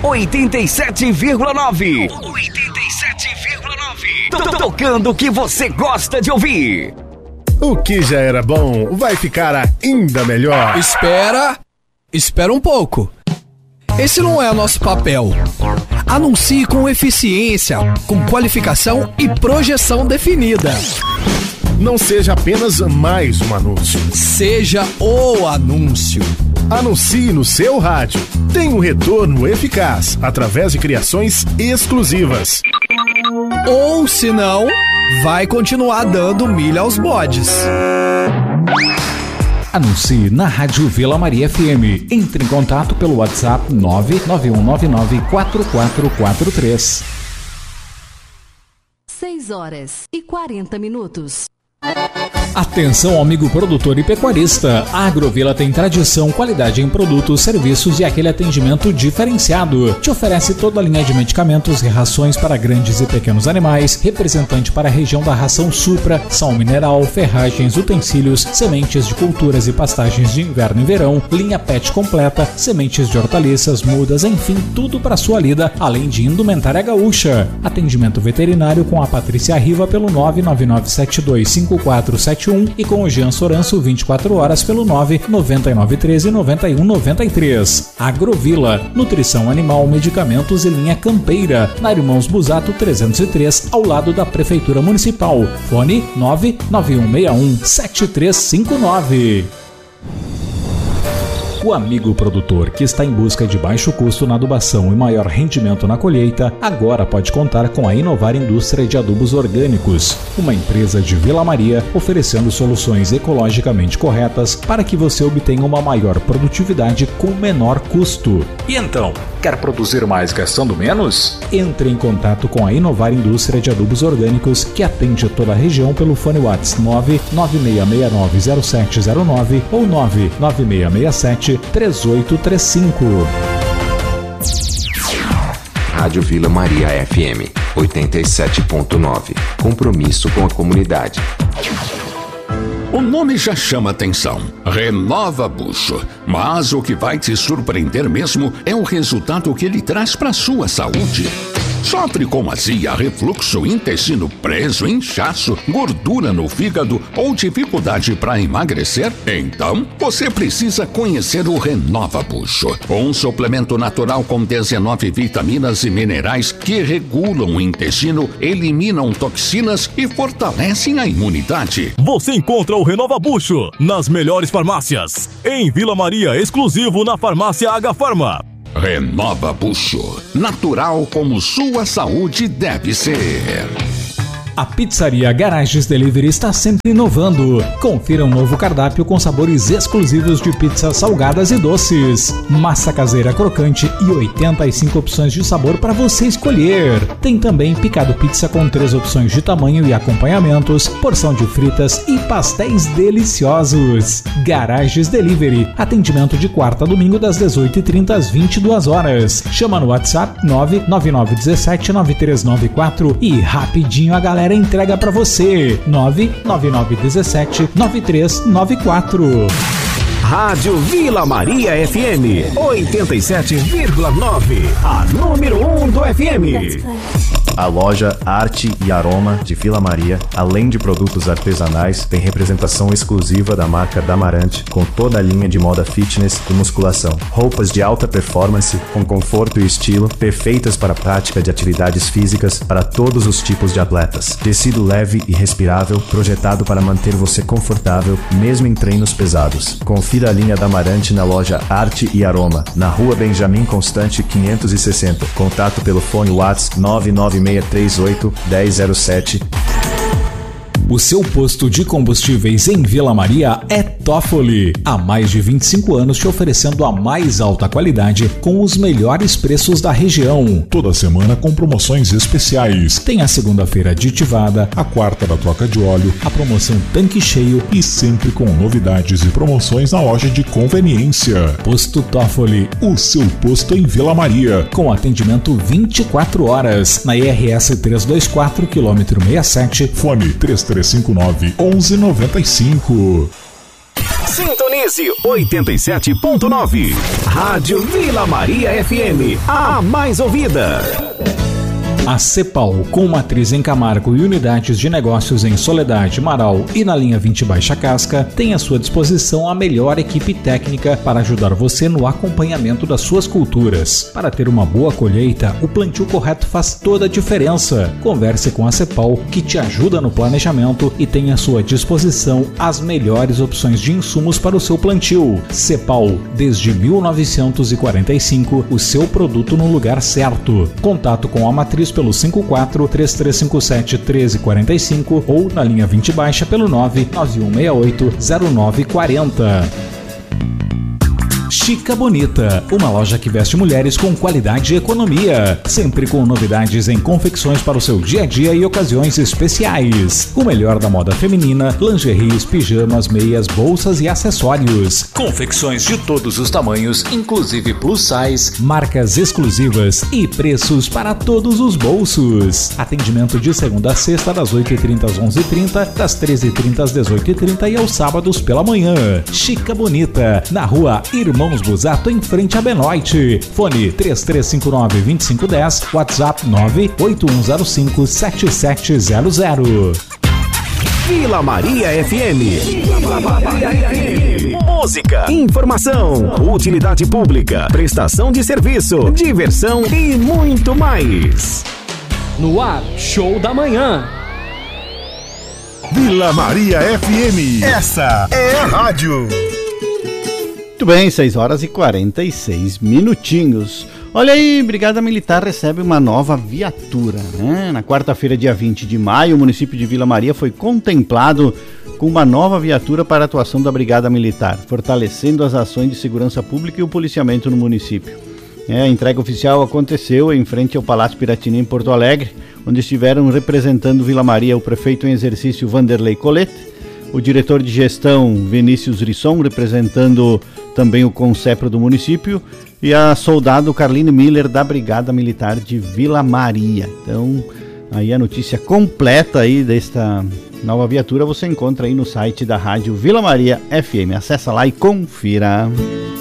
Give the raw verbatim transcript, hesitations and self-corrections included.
oitenta e sete vírgula nove. oitenta e sete vírgula nove. Tocando o que você gosta de ouvir. O que já era bom vai ficar ainda melhor. Espera, espera um pouco. Esse não é o nosso papel. Anuncie com eficiência, com qualificação e projeção definida. Não seja apenas mais um anúncio. Seja o anúncio. Anuncie no seu rádio. Tem um retorno eficaz através de criações exclusivas. Ou, se não, vai continuar dando milha aos bodes. Anuncie na Rádio Vila Maria F M. Entre em contato pelo WhatsApp nove nove um nove nove quatro quatro quatro três. seis horas e quarenta minutos. Atenção, amigo produtor e pecuarista. A Agrovila tem tradição, qualidade em produtos, serviços e aquele atendimento diferenciado. Te oferece toda a linha de medicamentos e rações para grandes e pequenos animais, representante para a região da ração Supra, sal mineral, ferragens, utensílios, sementes de culturas e pastagens de inverno e verão, linha pet completa, sementes de hortaliças, mudas, enfim, tudo para sua lida, além de indumentária gaúcha. Atendimento veterinário com a Patrícia Riva pelo nove nove nove sete dois cinco quatro sete um e com o Jean Soranço vinte e quatro horas pelo nove nove nove um três nove um nove três. Agrovila, nutrição animal, medicamentos e linha campeira, na Irmãos Busato trezentos e três, ao lado da Prefeitura Municipal. Fone nove nove um seis um sete três cinco nove. O amigo produtor que está em busca de baixo custo na adubação e maior rendimento na colheita, agora pode contar com a Inovar Indústria de Adubos Orgânicos, uma empresa de Vila Maria oferecendo soluções ecologicamente corretas para que você obtenha uma maior produtividade com menor custo. E então, quer produzir mais gastando menos? Entre em contato com a Inovar Indústria de Adubos Orgânicos, que atende toda a região pelo fone WhatsApp nove nove seis seis nove zero sete zero nove ou nove nove seis seis sete três oito três cinco. Rádio Vila Maria F M oitenta e sete ponto nove. Compromisso com a comunidade. O nome já chama atenção, Renova Bucho, mas o que vai te surpreender mesmo é o resultado que ele traz para sua saúde. Sofre com azia, refluxo, intestino preso, inchaço, gordura no fígado ou dificuldade para emagrecer? Então, você precisa conhecer o Renova Bucho, um suplemento natural com dezenove vitaminas e minerais que regulam o intestino, eliminam toxinas e fortalecem a imunidade. Você encontra o Renova Bucho nas melhores farmácias. Em Vila Maria, exclusivo na farmácia H Farma. Renova Bucho, natural como sua saúde deve ser. A pizzaria Garagens Delivery está sempre inovando. Confira um novo cardápio com sabores exclusivos de pizzas salgadas e doces, massa caseira crocante e oitenta e cinco opções de sabor para você escolher. Tem também picado pizza com três opções de tamanho e acompanhamentos, porção de fritas e pastéis deliciosos. Garagens Delivery, atendimento de quarta a domingo das dezoito e trinta às vinte e duas horas. Chama no WhatsApp nove nove nove um sete nove três nove quatro e rapidinho a galera entrega pra você. nove nove nove um sete nove três nove quatro. Rádio Vila Maria F M oitenta e sete vírgula nove, a número um do F M. A loja Arte e Aroma de Vila Maria, além de produtos artesanais, tem representação exclusiva da marca Damarante, com toda a linha de moda fitness e musculação. Roupas de alta performance, com conforto e estilo, perfeitas para a prática de atividades físicas para todos os tipos de atletas. Tecido leve e respirável, projetado para manter você confortável, mesmo em treinos pesados. Confira a linha Damarante na loja Arte e Aroma, na Rua Benjamin Constante quinhentos e sessenta. Contato pelo fone WhatsApp nove nove seis três oito um zero zero sete. O seu posto de combustíveis em Vila Maria é Toffoli. Há mais de vinte e cinco anos te oferecendo a mais alta qualidade com os melhores preços da região. Toda semana com promoções especiais. Tem a segunda-feira aditivada, a quarta da troca de óleo, a promoção tanque cheio e sempre com novidades e promoções na loja de conveniência. Posto Toffoli, o seu posto em Vila Maria. Com atendimento vinte e quatro horas. Na I R S trezentos e vinte e quatro, quilômetro sessenta e sete. Fone três três cinco nove um um nove cinco. Sintonia Sintonize oitenta e sete ponto nove. Rádio Vila Maria F M, a mais ouvida. A Cepal, com matriz em Camargo e unidades de negócios em Soledade, Marau e na linha vinte Baixa Casca, tem à sua disposição a melhor equipe técnica para ajudar você no acompanhamento das suas culturas. Para ter uma boa colheita, o plantio correto faz toda a diferença. Converse com a Cepal, que te ajuda no planejamento e tem à sua disposição as melhores opções de insumos para o seu plantio. Cepal, desde mil novecentos e quarenta e cinco, o seu produto no lugar certo. Contato com a matriz pelo cinco quatro, três três cinco sete, um três quatro cinco ou na linha vinte Baixa pelo nove nove um seis oito, zero nove quatro zero. Chica Bonita, uma loja que veste mulheres com qualidade e economia, sempre com novidades em confecções para o seu dia a dia e ocasiões especiais. O melhor da moda feminina, lingeries, pijamas, meias, bolsas e acessórios. Confecções de todos os tamanhos, inclusive plus size, marcas exclusivas e preços para todos os bolsos. Atendimento de segunda a sexta das oito e trinta às onze e trinta, das treze e trinta às dezoito e trinta e aos sábados pela manhã. Chica Bonita, na rua Irmãos Busato, em frente a Benoite. Fone três três cinco nove, dois cinco um zero, WhatsApp nove oito um zero cinco, sete sete zero zero. Vila Maria F M. Vila Maria F M. Música, informação, utilidade pública, prestação de serviço, diversão e muito mais. No ar, Show da Manhã. Vila Maria F M. Essa é a rádio. Muito bem, seis horas e quarenta e seis minutinhos. Olha aí, Brigada Militar recebe uma nova viatura, né? Na quarta-feira, dia vinte de maio, o município de Vila Maria foi contemplado com uma nova viatura para a atuação da Brigada Militar, fortalecendo as ações de segurança pública e o policiamento no município. É, a entrega oficial aconteceu em frente ao Palácio Piratini, em Porto Alegre, onde estiveram representando Vila Maria o prefeito em exercício Vanderlei Colete, o diretor de gestão Vinícius Risson, representando também o Concepro do município, e a soldado Carline Miller, da Brigada Militar de Vila Maria. Então, aí a notícia completa aí desta nova viatura você encontra aí no site da rádio Vila Maria F M. Acessa lá e confira.